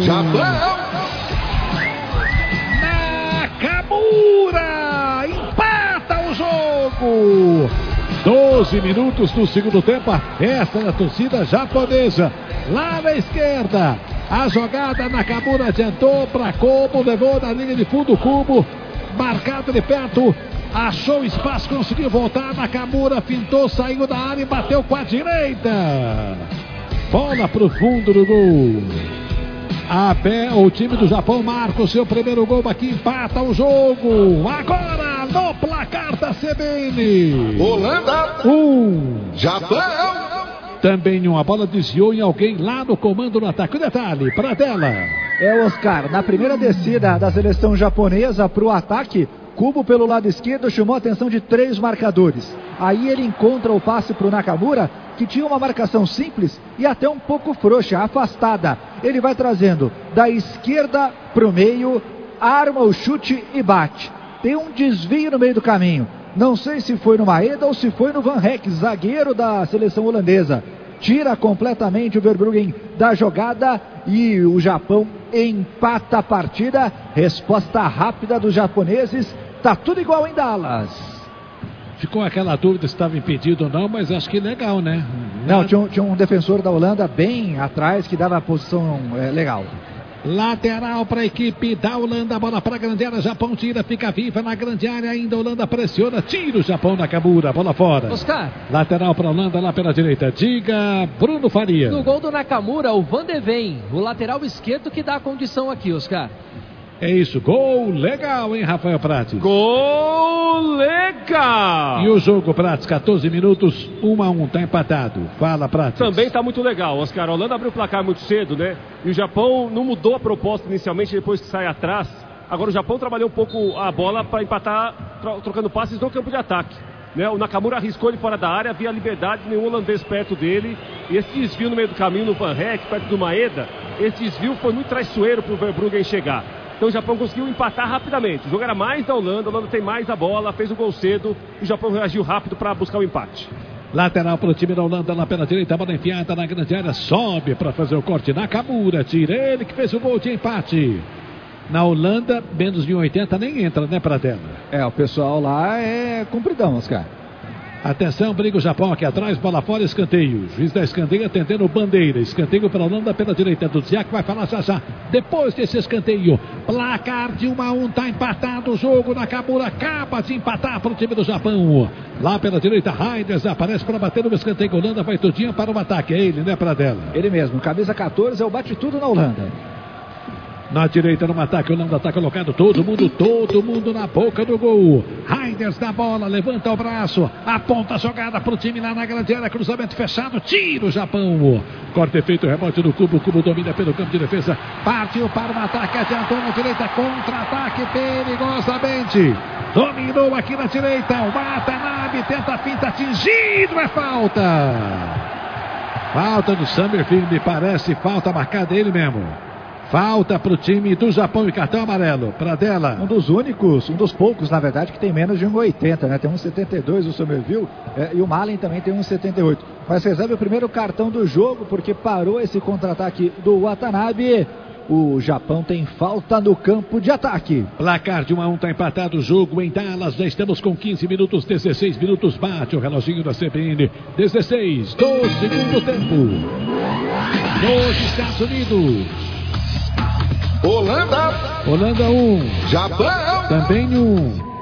Japão! Nakamura empata o jogo. 12 minutos do segundo tempo. A festa da torcida japonesa. Lá na esquerda. A jogada, Nakamura adiantou para Kobo, levou na linha de fundo o Kubo, marcado de perto, achou espaço, conseguiu voltar, Nakamura fintou, saiu da área e bateu com a direita. Bola pro fundo do gol. A pé, o time do Japão marca o seu primeiro gol aqui, empata o jogo. Agora no placar da CBN. Holanda! Japão! Também uma bola desviou em alguém lá no comando no ataque. O detalhe, para tela. Oscar, na primeira descida da seleção japonesa para o ataque, Kubo pelo lado esquerdo chamou a atenção de 3 marcadores. Aí ele encontra o passe para o Nakamura, que tinha uma marcação simples e até um pouco frouxa, afastada. Ele vai trazendo da esquerda para o meio, arma o chute e bate. Tem um desvio no meio do caminho. Não sei se foi no Maeda ou se foi no Van Heck, zagueiro da seleção holandesa. Tira completamente o Verbruggen da jogada e o Japão empata a partida. Resposta rápida dos japoneses. Tá tudo igual em Dallas. Ficou aquela dúvida se estava impedido ou não, mas acho que legal, né? Não, tinha um defensor da Holanda bem atrás que dava a posição legal. Lateral para a equipe da Holanda, bola para a grande área, Japão tira, fica viva na grande área ainda, Holanda pressiona, tira o Japão na Nakamura, bola fora. Oscar. Lateral para a Holanda, lá pela direita, diga Bruno Faria. No gol do Nakamura, o Van de Ven, o lateral esquerdo que dá a condição aqui, Oscar. É isso, gol legal, hein, Rafael Prates? Gol legal! E o jogo, Prates, 14 minutos, 1-1, tá empatado. Fala, Prates. Também tá muito legal, Oscar. A Holanda abriu o placar muito cedo, né? E o Japão não mudou a proposta inicialmente, depois que sai atrás. Agora o Japão trabalhou um pouco a bola para empatar, trocando passes no campo de ataque. Né? O Nakamura arriscou ele fora da área, havia liberdade, nenhum holandês perto dele. E esse desvio no meio do caminho, no Van Heck, perto do Maeda, esse desvio foi muito traiçoeiro para o Verbruggen chegar. Então o Japão conseguiu empatar rapidamente. O jogo era mais da Holanda, a Holanda tem mais a bola, fez o gol cedo. E o Japão reagiu rápido para buscar o empate. Lateral para o time da Holanda, lá pela direita, bola enfiada na grande área, sobe para fazer o corte. Nakamura, tira ele que fez o gol de empate. Na Holanda, menos de 80 nem entra, né, Pradella? O pessoal lá é compridão, Oscar. Atenção, briga o Japão aqui atrás, bola fora, escanteio. Juiz da escanteio atendendo bandeira. Escanteio para a Holanda pela direita do Ziak, vai falar já. Depois desse escanteio, placar de 1-1, tá empatado o jogo. Nakamura acaba de empatar para o time do Japão. Lá pela direita, Reinders aparece para bater no escanteio. A Holanda vai todinha para o ataque. É ele, né, Pradella? Ele mesmo, camisa 14, é o bate-tudo na Holanda. Na direita, no ataque, o Holanda está colocado, todo mundo na boca do gol. Reinders na bola, levanta o braço, aponta a jogada para o time lá na grande área, cruzamento fechado, tira o Japão. Corte feito, rebote do Kubo, Kubo domina pelo campo de defesa, partiu para o ataque, adiantou na direita, contra-ataque perigosamente. Dominou aqui na direita, o Watanabe tenta a finta, atingido, é falta. Falta do Summerfield, me parece, falta marcada ele mesmo. Falta para o time do Japão e cartão amarelo. Pradella. Um dos poucos, na verdade, que tem menos de 1,80, né? Tem 1,72 o Somerville e o Malen também tem 1,78. Mas recebe o primeiro cartão do jogo porque parou esse contra-ataque do Watanabe. O Japão tem falta no campo de ataque. Placar de 1-1, tá empatado o jogo em Dallas. Já estamos com 15 minutos, 16 minutos. Bate o reloginho da CBN. 16 do segundo tempo. Nos Estados Unidos. Holanda 1, Japão também 1.